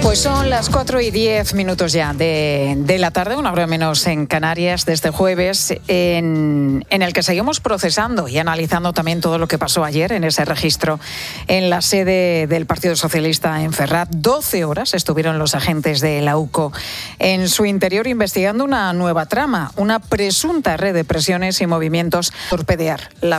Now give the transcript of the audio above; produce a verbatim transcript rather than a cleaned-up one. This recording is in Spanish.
Pues son las cuatro y diez minutos ya de, de la tarde, una hora menos en Canarias, de este jueves, en, en el que seguimos procesando y analizando también todo lo que pasó ayer en ese registro en la sede del Partido Socialista en Ferraz. doce horas estuvieron los agentes de la U C O en su interior investigando una nueva trama, una presunta red de presiones y movimientos para torpedear la